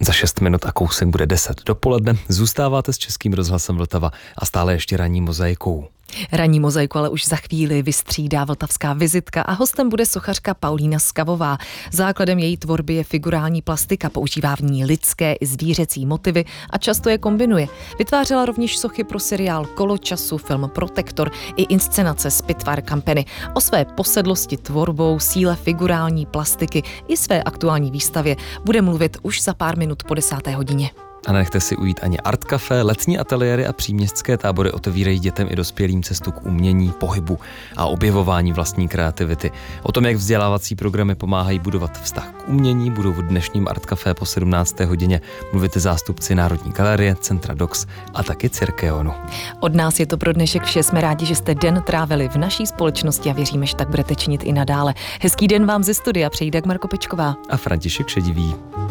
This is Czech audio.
Za 6 minut a kousek bude 10 dopoledne. Zůstáváte s Českým rozhlasem Vltava a stále ještě ranní mozaikou. Ranní mozaiku ale už za chvíli vystřídá vltavská vizitka a hostem bude sochařka Paulína Skavová. Základem její tvorby je figurální plastika, používá v ní lidské i zvířecí motivy a často je kombinuje. Vytvářela rovněž sochy pro seriál Kolo času, film Protektor i inscenace Spitfire Company. O své posedlosti tvorbou, síle figurální plastiky i své aktuální výstavě bude mluvit už za pár minut po 10. hodině. A nenechte si ujít ani art café, letní ateliéry a příměstské tábory otevírají dětem i dospělým cestu k umění, pohybu a objevování vlastní kreativity. O tom, jak vzdělávací programy pomáhají budovat vztah k umění, budou v dnešním art café po 17. hodině mluvit zástupci Národní galerie, Centra Dox a taky Cirkeonu. Od nás je to pro dnešek vše, jsme rádi, že jste den trávili v naší společnosti a věříme, že tak budete činit i nadále. Hezký den vám ze studia přejí Dagmar Kopečková a František Šedivý.